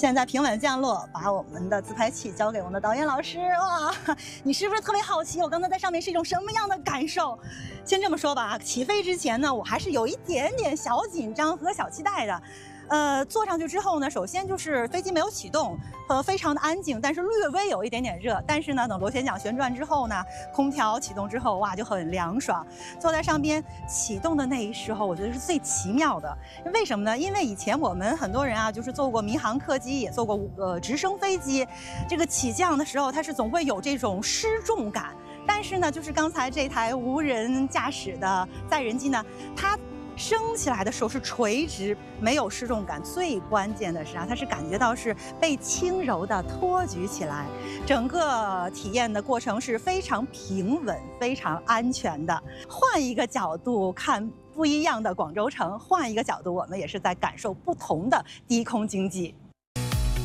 现在平稳降落，把我们的自拍器交给我们的导演老师。哇，你是不是特别好奇我刚才在上面是一种什么样的感受？先这么说吧，起飞之前呢，我还是有一点点小紧张和小期待的。坐上去之后呢，首先就是飞机没有启动，非常的安静，但是略微有一点点热。但是呢，等螺旋桨旋转之后呢，空调启动之后，哇，就很凉爽。坐在上边启动的那一时候，我觉得是最奇妙的。为什么呢？因为以前我们很多人啊，就是坐过民航客机，也坐过直升飞机，这个起降的时候，它是总会有这种失重感。但是呢，就是刚才这台无人驾驶的载人机呢，它升起来的时候是垂直，没有失重感。最关键的是啊，它是感觉到是被轻柔的托举起来，整个体验的过程是非常平稳、非常安全的。换一个角度看不一样的广州城，换一个角度，我们也是在感受不同的低空经济。